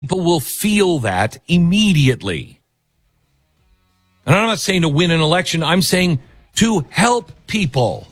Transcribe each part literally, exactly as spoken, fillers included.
People will feel that immediately. And I'm not saying to win an election. I'm saying to help people.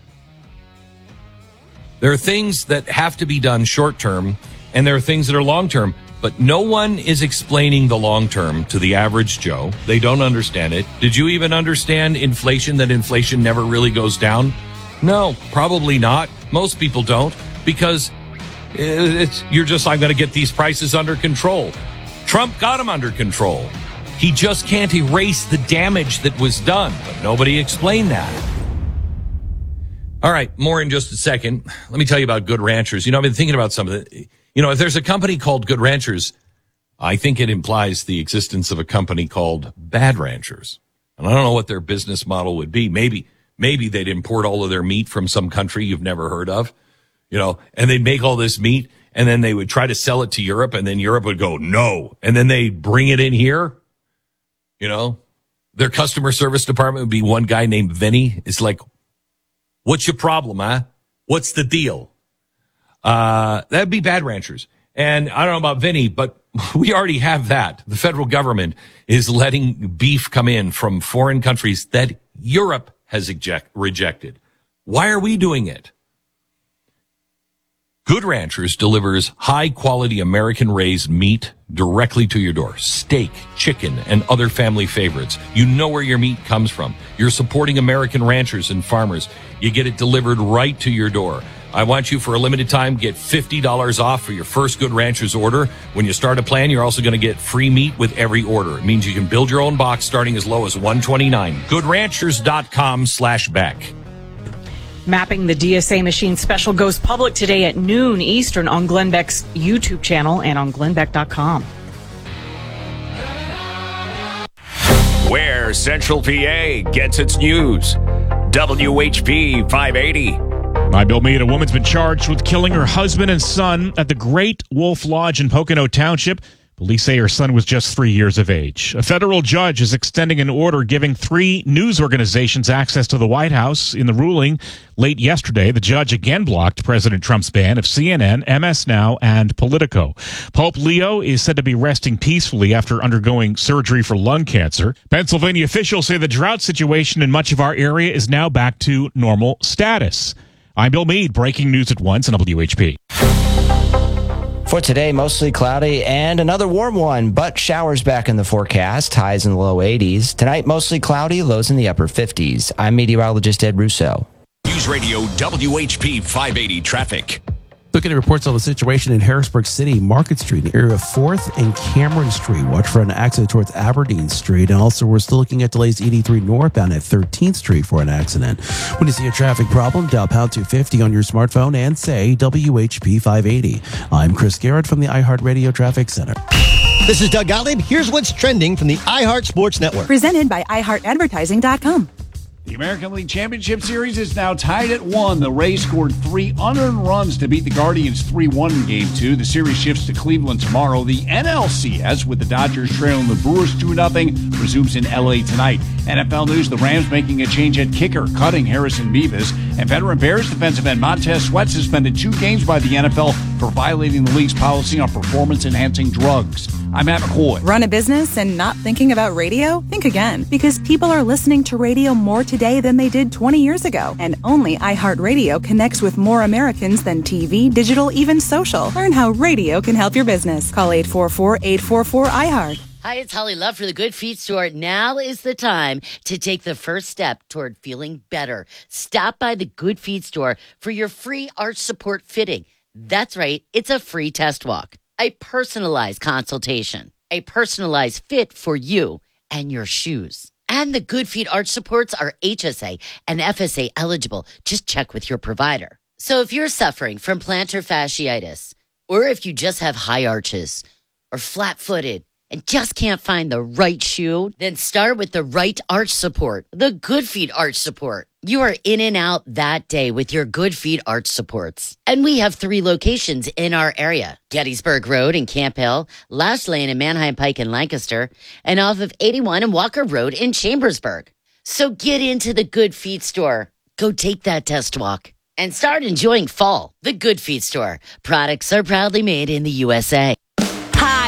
There are things that have to be done short term, and there are things that are long term. But no one is explaining the long term to the average Joe. They don't understand it. Did you even understand inflation, that inflation never really goes down? No, probably not. Most people don't, because it's, you're just, I'm going to get these prices under control. Trump got them under control. He just can't erase the damage that was done. But nobody explained that. All right, more in just a second. Let me tell you about Good Ranchers. You know, I've been thinking about something. You know, if there's a company called Good Ranchers, I think it implies the existence of a company called Bad Ranchers. And I don't know what their business model would be. Maybe, maybe they'd import all of their meat from some country you've never heard of, you know, and they'd make all this meat and then they would try to sell it to Europe and then Europe would go, no. And then they'd bring it in here, you know, their customer service department would be one guy named Vinny. It's like, what's your problem, huh? What's the deal? Uh, that'd be Bad Ranchers. And I don't know about Vinny, but we already have that. The federal government is letting beef come in from foreign countries that Europe has eject, rejected. Why are we doing it? Good Ranchers delivers high-quality American-raised meat directly to your door. Steak, chicken, and other family favorites. You know where your meat comes from. You're supporting American ranchers and farmers. You get it delivered right to your door. I want you, for a limited time, get fifty dollars off for your first Good Ranchers order. When you start a plan, you're also going to get free meat with every order. It means you can build your own box starting as low as one twenty-nine. goodranchers.com slash back. Mapping the D S A machine special goes public today at noon Eastern on Glenn Beck's YouTube channel and on glenn beck dot com. Where Central P A gets its news. W H P five eighty. I'm Bill Meade. A woman's been charged with killing her husband and son at the Great Wolf Lodge in Pocono Township. Police say her son was just three years of age. A federal judge is extending an order giving three news organizations access to the White House. In the ruling late yesterday, the judge again blocked President Trump's ban of C N N, M S Now, and Politico. Pope Leo is said to be resting peacefully after undergoing surgery for lung cancer. Pennsylvania officials say the drought situation in much of our area is now back to normal status. I'm Bill Meade, breaking news at once on W H P. For today, mostly cloudy and another warm one, but showers back in the forecast, highs in the low eighties. Tonight, mostly cloudy, lows in the upper fifties. I'm meteorologist Ed Russo. News Radio W H P five eighty traffic. Looking at reports on the situation in Harrisburg City, Market Street, the area of fourth and Cameron Street. Watch for an accident towards Aberdeen Street. And also, we're still looking at delays eighty-three northbound at thirteenth Street for an accident. When you see a traffic problem, dial pound two fifty on your smartphone and say W H P five eighty. I'm Chris Garrett from the iHeartRadio Traffic Center. This is Doug Gottlieb. Here's what's trending from the iHeart Sports Network. Presented by i heart advertising dot com. The American League Championship Series is now tied at one. The Rays scored three unearned runs to beat the Guardians three one in Game two. The series shifts to Cleveland tomorrow. The N L C S, with the Dodgers trailing the Brewers two nothing, resumes in L A tonight. N F L news, the Rams making a change at kicker, cutting Harrison Beavis. And veteran Bears defensive end Montez Sweat suspended two games by the N F L for violating the league's policy on performance-enhancing drugs. I'm Matt McCoy. Run a business and not thinking about radio? Think again, because people are listening to radio more today than they did twenty years ago. And only iHeartRadio connects with more Americans than T V, digital, even social. Learn how radio can help your business. Call eight four four, eight four four, I heart. Hi, it's Holly Love for the Good Feet Store. Now is the time to take the first step toward feeling better. Stop by the Good Feet Store for your free arch support fitting. That's right, it's a free test walk. A personalized consultation, a personalized fit for you and your shoes. And the Good Feet arch supports are H S A and F S A eligible. Just check with your provider. So if you're suffering from plantar fasciitis, or if you just have high arches, or flat-footed, and just can't find the right shoe, then start with the right arch support, the Good Feet arch support. You are in and out that day with your Good Feet arch supports. And we have three locations in our area. Gettysburg Road in Camp Hill, Lash Lane and Manheim Pike in Lancaster, and off of eighty-one and Walker Road in Chambersburg. So get into the Good Feet Store. Go take that test walk and start enjoying fall. The Good Feet Store. Products are proudly made in the U S A.